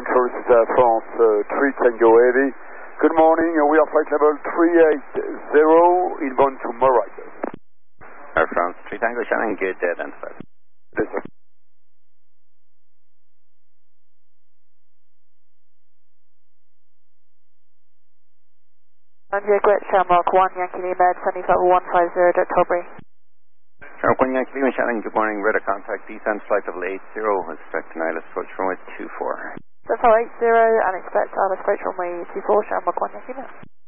First France 3 Tango Heavy. Good morning, we are flight level 380, inbound to Mauritius. Air France 3 Tango Shannon, gate identified. Yes, sir. Great Shamrock 1 Yankee Lima 75150 Tilbury. Shamrock 1 Yankee Lima Shannon, good morning. Radar contact descent flight level 80. Expect an ILS approach runway 24. So far 80 and expect ILS approach runway 24 Shamrock 1 Yankee Lima.